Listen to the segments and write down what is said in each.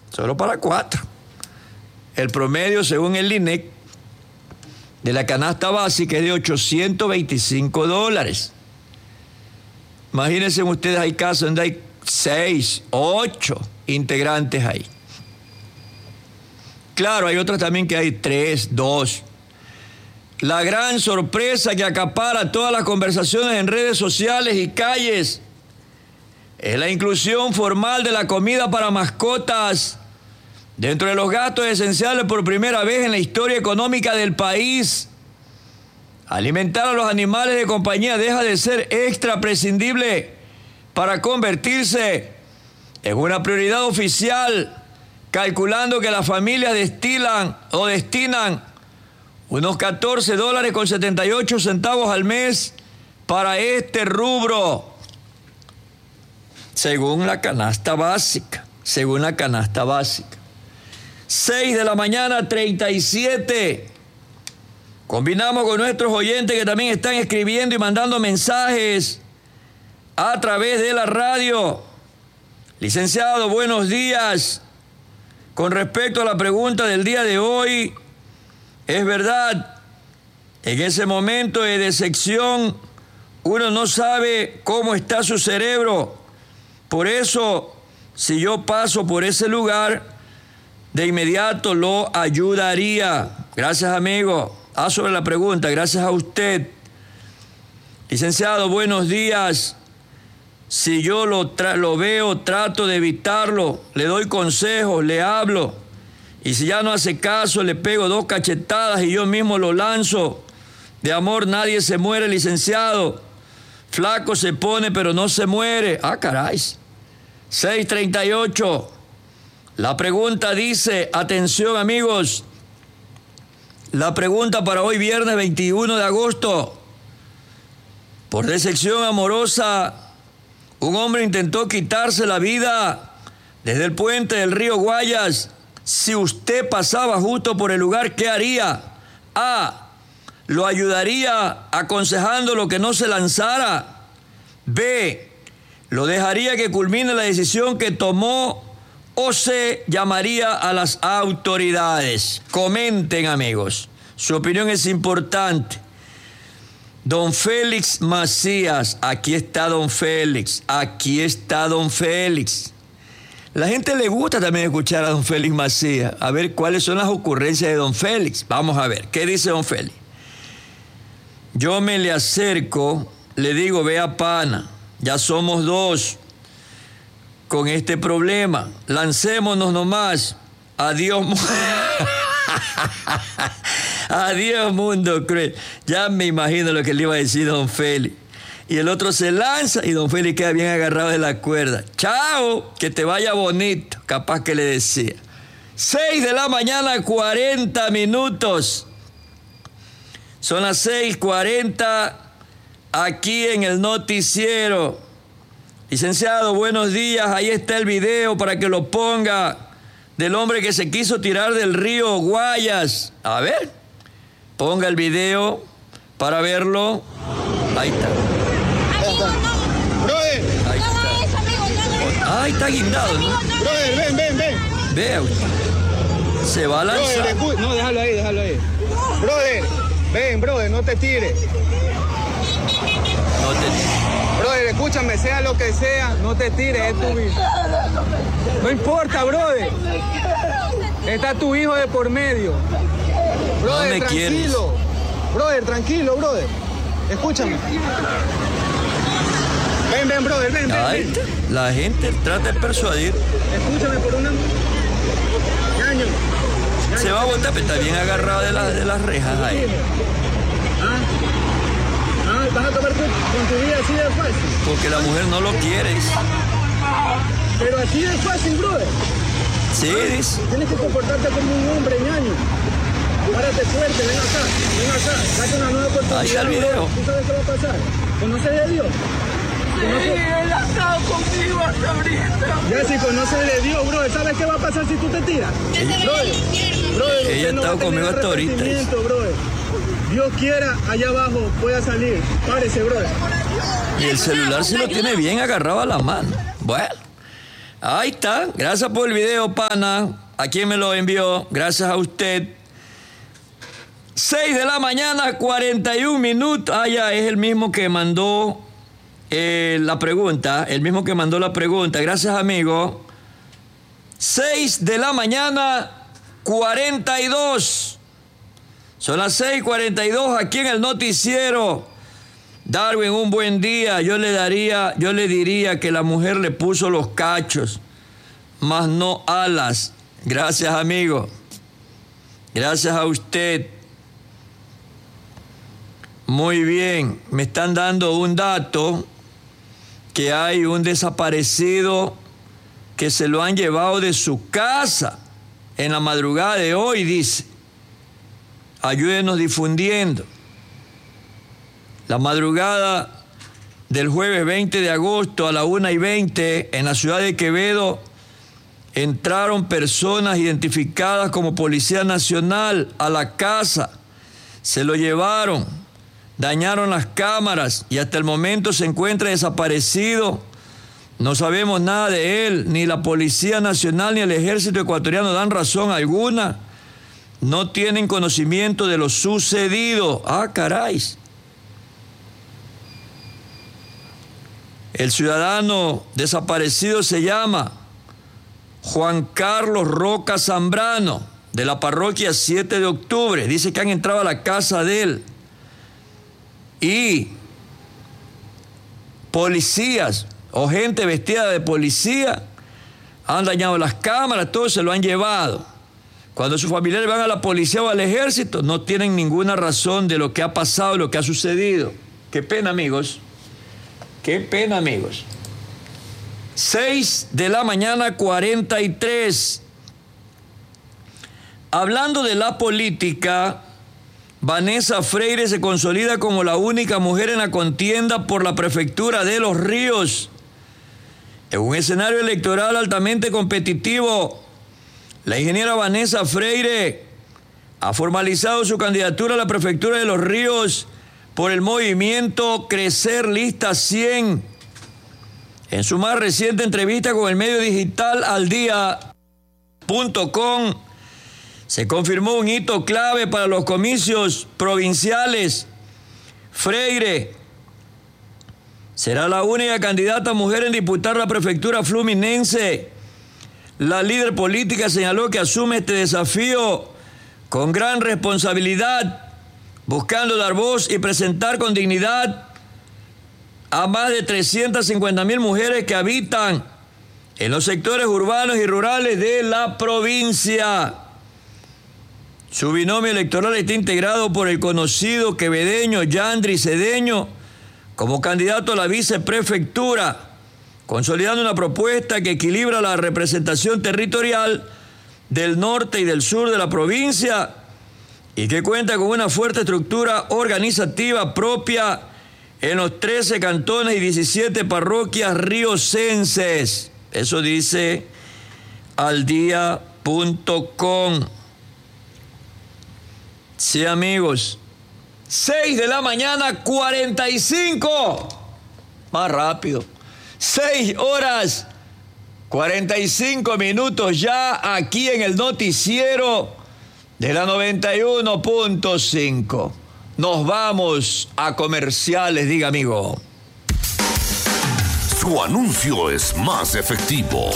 Solo para 4. El promedio, según el INEC, de la canasta básica es de $825. Imagínense ustedes, hay casos donde hay 6, 8 integrantes ahí. Claro, hay otros también que hay 3, 2. La gran sorpresa que acapara todas las conversaciones en redes sociales y calles es la inclusión formal de la comida para mascotas dentro de los gastos esenciales por primera vez en la historia económica del país. Alimentar a los animales de compañía deja de ser extra prescindible para convertirse en una prioridad oficial, calculando que las familias destinan unos $14.78 al mes para este rubro, según la canasta básica. 6 de la mañana, 37. Combinamos con nuestros oyentes que también están escribiendo y mandando mensajes a través de la radio. Licenciado, buenos días. Con respecto a la pregunta del día de hoy, es verdad, en ese momento de decepción uno no sabe cómo está su cerebro. Por eso, si yo paso por ese lugar, de inmediato lo ayudaría. Gracias, amigo. Sobre la pregunta, gracias a usted. Licenciado, buenos días. Si yo lo veo, trato de evitarlo, le doy consejos, le hablo. Y si ya no hace caso, le pego 2 cachetadas y yo mismo lo lanzo. De amor nadie se muere, licenciado. Flaco se pone, pero no se muere. Caray. 6:38. La pregunta dice, atención amigos, la pregunta para hoy viernes 21 de agosto. Por decepción amorosa, un hombre intentó quitarse la vida desde el puente del río Guayas. Si usted pasaba justo por el lugar, ¿qué haría? A, lo ayudaría aconsejándolo que no se lanzara. B, lo dejaría que culmine la decisión que tomó. O C, llamaría a las autoridades. Comenten, amigos. Su opinión es importante. Don Félix Macías. Aquí está Don Félix. La gente le gusta también escuchar a Don Félix Macías. A ver cuáles son las ocurrencias de Don Félix. Vamos a ver. ¿Qué dice Don Félix? Yo me le acerco, le digo, vea pana, ya somos 2. Con este problema, lancémonos nomás. Adiós, adiós mundo cruel. Ya me imagino lo que le iba a decir Don Félix. Y el otro se lanza y Don Félix queda bien agarrado de la cuerda. Chao, que te vaya bonito, capaz que le decía. 6 de la mañana, 40 minutos. Son las 6:40 aquí en el noticiero. Licenciado, buenos días. Ahí está el video para que lo ponga del hombre que se quiso tirar del río Guayas. A ver, ponga el video para verlo. Ahí está. Amigo, no. Brother. Ahí No está. haga eso, amigo. No haga eso. Ahí está guindado, ¿no? Brother, ven. Vea usted. Se va a lanzar. Brother, no, déjalo ahí. Brother, ven, brother, no te tires. No te... Brother, escúchame, sea lo que sea, no te tires, es tu hijo. No importa, brother. Está tu hijo de por medio. Brother, No me tranquilo. quieres. Brother, tranquilo, brother. Escúchame. Ven, brother, ven. Ahí está. La gente trata de persuadir. Escúchame por una... Ñaño. Se va a botar, pero está bien agarrado de las rejas ahí. ¿Vas a acabar con tu vida así de fácil? Porque la mujer no lo quiere. Pero así de fácil, brother. Sí, dice. Tienes que comportarte como un hombre, ñaño. Párate fuerte, ven acá. Saca una nueva oportunidad. Ahí está el video. ¿Tú sabes qué va a pasar? ¿Conoces de Dios? Sí, él ha estado conmigo hasta ahorita. Ya si conoces de Dios, brother, ¿sabes qué va a pasar si tú te tiras? Brother, Ella usted no ha estado va a tener conmigo hasta ahorita. arrepentimiento, brother. Dios quiera, allá abajo pueda salir. Párese, brother. Y el celular sí lo tiene bien agarrado a la mano. Bueno, Ahí está. Gracias por el video, pana. ¿A quién me lo envió? Gracias a usted. 6 de la mañana, 41 minutos. Ah, ya, es el mismo que mandó la pregunta. El mismo que mandó la pregunta. Gracias, amigo. 6 de la mañana, 42. Son las 6:42 aquí en el noticiero. Darwin, un buen día. Yo le diría que la mujer le puso los cachos, mas no alas. Gracias, amigo. Gracias a usted. Muy bien. Me están dando un dato que hay un desaparecido que se lo han llevado de su casa en la madrugada de hoy, dice. Ayúdenos difundiendo. La madrugada del jueves 20 de agosto a la 1:20 en la ciudad de Quevedo entraron personas identificadas como Policía Nacional a la casa, se lo llevaron, dañaron las cámaras y hasta el momento se encuentra desaparecido. No sabemos nada de él, ni la Policía Nacional ni el Ejército Ecuatoriano dan razón alguna. No tienen conocimiento de lo sucedido. Ah, caray. El ciudadano desaparecido se llama Juan Carlos Roca Zambrano, de la parroquia 7 de octubre. Dice que han entrado a la casa de él y policías o gente vestida de policía han dañado las cámaras, todo se lo han llevado. Cuando sus familiares van a la policía o al ejército, no tienen ninguna razón de lo que ha pasado, lo que ha sucedido. Qué pena, amigos. Qué pena, amigos. 6 de la mañana, 43. Hablando de la política, Vanessa Freire se consolida como la única mujer en la contienda por la prefectura de Los Ríos. En un escenario electoral altamente competitivo, la ingeniera Vanessa Freire ha formalizado su candidatura a la prefectura de Los Ríos por el movimiento Crecer Lista 100. En su más reciente entrevista con el medio digital aldia.com, se confirmó un hito clave para los comicios provinciales. Freire será la única candidata mujer en disputar la prefectura fluminense. La líder política señaló que asume este desafío con gran responsabilidad, buscando dar voz y presentar con dignidad a más de 350,000 mujeres que habitan en los sectores urbanos y rurales de la provincia. Su binomio electoral está integrado por el conocido quevedeño Yandri Cedeño como candidato a la viceprefectura, consolidando una propuesta que equilibra la representación territorial del norte y del sur de la provincia y que cuenta con una fuerte estructura organizativa propia en los 13 cantones y 17 parroquias riocenses. Eso dice aldia.com. Sí, amigos. 6 de la mañana, 45. Más rápido. 6 horas, 45 minutos ya aquí en el noticiero de la 91.5. Nos vamos a comerciales, diga amigo. Su anuncio es más efectivo.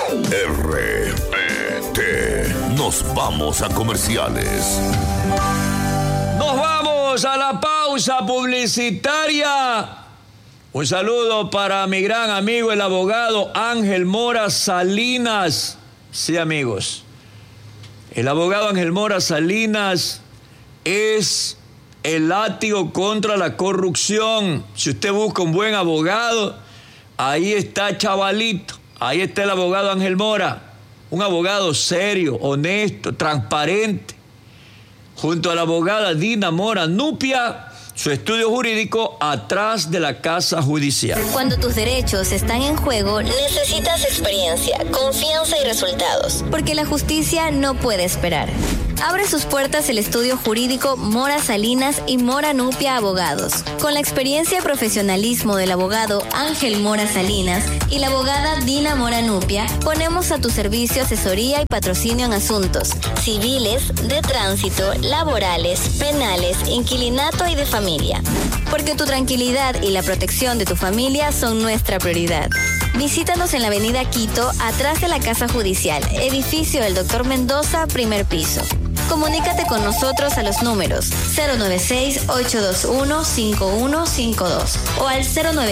RPT. Nos vamos a comerciales. Nos vamos a la pausa publicitaria. Un saludo para mi gran amigo, el abogado Ángel Mora Salinas. Sí, amigos. El abogado Ángel Mora Salinas es el látigo contra la corrupción. Si usted busca un buen abogado, ahí está chavalito. Ahí está el abogado Ángel Mora. Un abogado serio, honesto, transparente. Junto a la abogada Dina Mora Nupia, su estudio jurídico atrás de la casa judicial. Cuando tus derechos están en juego, necesitas experiencia, confianza y resultados, porque la justicia no puede esperar. Abre sus puertas el estudio jurídico Mora Salinas y Mora Nupia Abogados. Con la experiencia y profesionalismo del abogado Ángel Mora Salinas y la abogada Dina Mora Nupia, ponemos a tu servicio asesoría y patrocinio en asuntos civiles, de tránsito, laborales, penales, inquilinato y de familia. Porque tu tranquilidad y la protección de tu familia son nuestra prioridad. Visítanos en la avenida Quito, atrás de la Casa Judicial, edificio del Dr. Mendoza, primer piso. Comunícate con nosotros a los números 096-821-5152 o al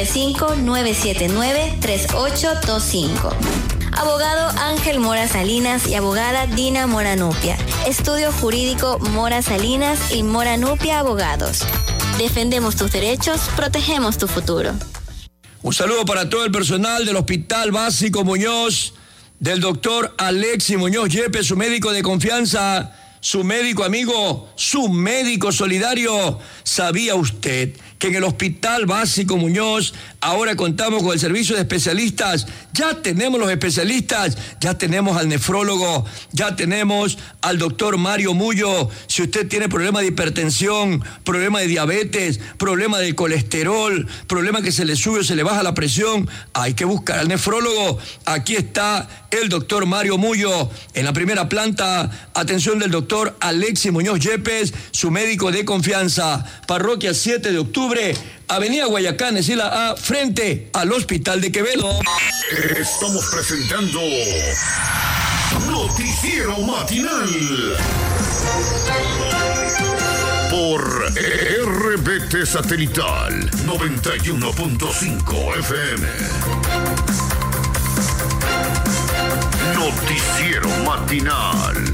095-979-3825. Abogado Ángel Mora Salinas y abogada Dina Mora Nupia. Estudio jurídico Mora Salinas y Mora Nupia Abogados. Defendemos tus derechos, protegemos tu futuro. Un saludo para todo el personal del Hospital Básico Muñoz, del doctor Alexis Muñoz Yepes, su médico de confianza, su médico amigo, su médico solidario. ¿Sabía usted que en el Hospital Básico Muñoz ahora contamos con el servicio de especialistas? Ya tenemos los especialistas, ya tenemos al nefrólogo, ya tenemos al doctor Mario Mullo. Si usted tiene problema de hipertensión, problema de diabetes, problema del colesterol, problema que se le sube o se le baja la presión, hay que buscar al nefrólogo. Aquí está el doctor Mario Mullo en la primera planta. Atención del doctor Alexis Muñoz Yepes, su médico de confianza. Parroquia 7 de octubre, Avenida Guayacán, Escila A, frente al Hospital de Quevedo. Estamos presentando Noticiero Matinal por RBT Satelital 91.5 FM. Noticiero Matinal.